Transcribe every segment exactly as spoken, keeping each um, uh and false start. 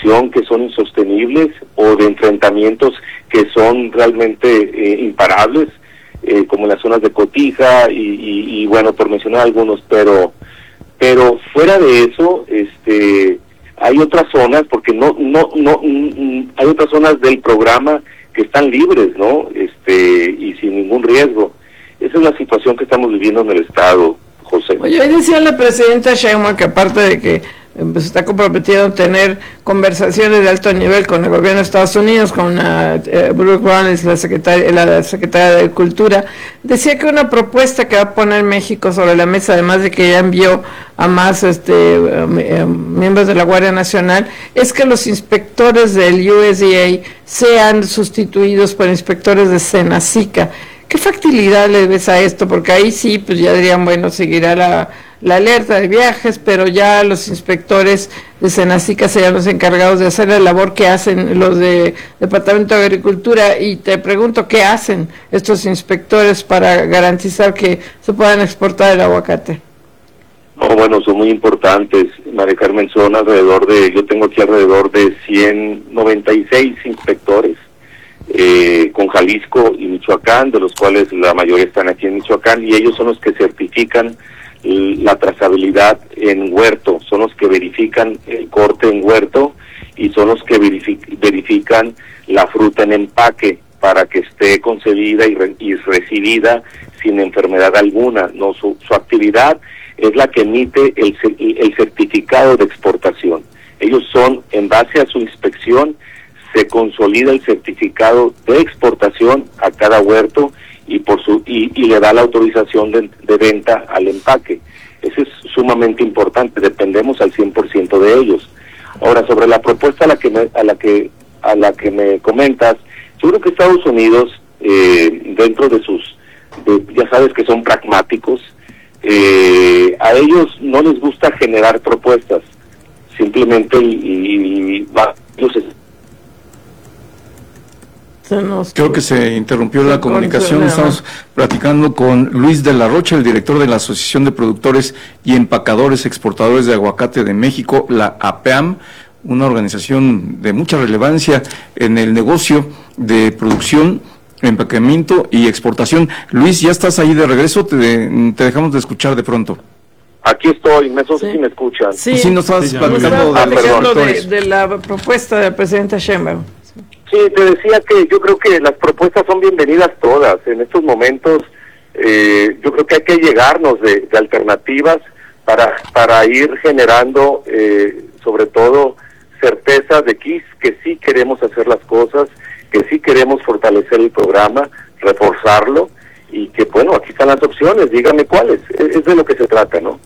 producción que son insostenibles o de enfrentamientos que son realmente eh, imparables, eh, como en las zonas de Cotija y, y, y bueno, por mencionar algunos, pero pero fuera de eso, este, hay otras zonas, porque no no no mm, hay otras zonas del programa que están libres, ¿no? Este, y sin ningún riesgo. Esa es la situación que estamos viviendo en el estado, José. Oye, hoy decía la presidenta Sheinbaum que aparte de que pues, está comprometido a tener conversaciones de alto nivel con el gobierno de Estados Unidos, con uh, eh, Brooke Rollins, la secretaria, la secretaria de Cultura, decía que una propuesta que va a poner México sobre la mesa, además de que ya envió a más este um, eh, miembros de la Guardia Nacional, es que los inspectores del U S D A sean sustituidos por inspectores de Senacica. ¿Qué factibilidad le ves a esto? Porque ahí sí, pues ya dirían, bueno, seguirá la, la alerta de viajes, pero ya los inspectores de Senacica serían los encargados de hacer la labor que hacen los de Departamento de Agricultura. Y te pregunto, ¿qué hacen estos inspectores para garantizar que se puedan exportar el aguacate? Oh, bueno, son muy importantes, María Carmen, son alrededor de, yo tengo aquí alrededor de ciento noventa y seis inspectores. Eh, con Jalisco y Michoacán, de los cuales la mayoría están aquí en Michoacán, y ellos son los que certifican la trazabilidad en huerto, son los que verifican el corte en huerto y son los que verific- verifican la fruta en empaque para que esté concebida y, re- y recibida sin enfermedad alguna. No, su, su actividad es la que emite el, el certificado de exportación. Ellos son, en base a su inspección, se consolida el certificado de exportación a cada huerto y por su y, y le da la autorización de, de venta al empaque. Eso es sumamente importante, dependemos al cien por ciento de ellos. Ahora, sobre la propuesta a la que me, a la que a la que me comentas, yo creo que Estados Unidos, eh, dentro de sus, de, ya sabes que son pragmáticos, eh, a ellos no les gusta generar propuestas, simplemente y, y, y va, ellos Creo que se interrumpió la comunicación. Estamos platicando con Luis de la Rocha, el director de la Asociación de Productores y Empacadores Exportadores de Aguacate de México, la A P E A M, una organización de mucha relevancia en el negocio de producción, empacamiento y exportación. Luis, ¿ya estás ahí de regreso? Te, te dejamos de escuchar de pronto. Aquí estoy, no sé sí. si me escuchan. Sí, sí, nos estabas sí, platicando, de, ah, de, de la propuesta del presidente Sheinbaum. Sí, te decía que yo creo que las propuestas son bienvenidas todas. En estos momentos eh, yo creo que hay que llegarnos de, de alternativas para para ir generando eh, sobre todo certeza de que, que sí queremos hacer las cosas, que sí queremos fortalecer el programa, reforzarlo y que bueno, aquí están las opciones, dígame cuáles, es, es de lo que se trata, ¿no?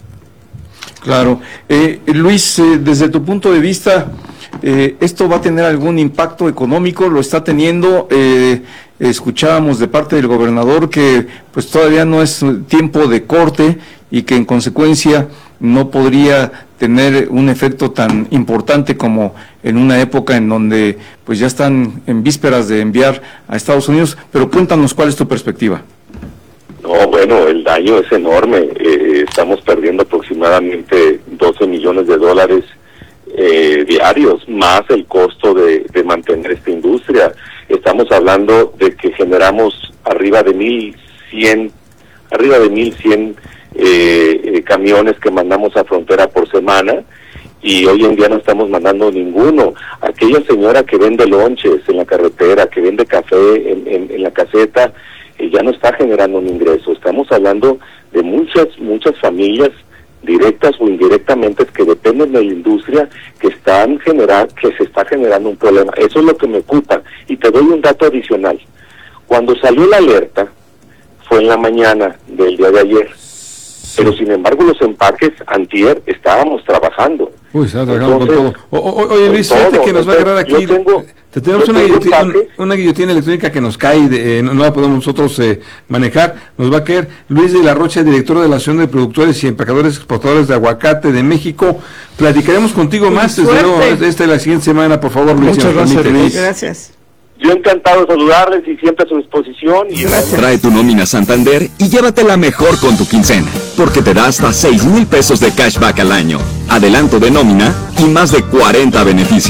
Claro. Eh, Luis, eh, desde tu punto de vista, eh, ¿esto va a tener algún impacto económico? ¿Lo está teniendo? Eh, escuchábamos de parte del gobernador que pues todavía no es tiempo de corte y que en consecuencia no podría tener un efecto tan importante como en una época en donde pues ya están en vísperas de enviar a Estados Unidos, pero cuéntanos cuál es tu perspectiva. No, bueno, el daño es enorme. Eh, estamos perdiendo aproximadamente doce millones de dólares eh, diarios, más el costo de, de mantener esta industria. Estamos hablando de que generamos arriba de mil cien, arriba de mil cien eh, eh, camiones que mandamos a frontera por semana, y hoy en día no estamos mandando ninguno. Aquella señora que vende lonches en la carretera, que vende café en, en, en la caseta, ya no está generando un ingreso. Estamos hablando de muchas, muchas familias directas o indirectamente que dependen de la industria que están generar, que se está generando un problema. Eso es lo que me ocupa. Y te doy un dato adicional. Cuando salió la alerta, fue en la mañana del día de ayer. Pero sin embargo los empaques antier estábamos trabajando. Uy, se ha trabajado con todo. O, o, oye Luis, fíjate que nos va a agarrar aquí. Tengo, te tenemos una guillotina, un, una guillotina electrónica que nos cae, de, eh, no, no la podemos nosotros eh, manejar. Nos va a caer Luis de la Rocha, director de la Asociación de Productores y Empacadores Exportadores de Aguacate de México. Platicaremos contigo Muy más desde luego esta es la siguiente semana, por favor, Luis. Muchas gracias, Luis. Gracias. Yo encantado de saludarles y siempre a su disposición. Y trae tu nómina Santander y llévatela mejor con tu quincena, porque te da hasta seis mil pesos de cashback al año, adelanto de nómina y más de cuarenta beneficios.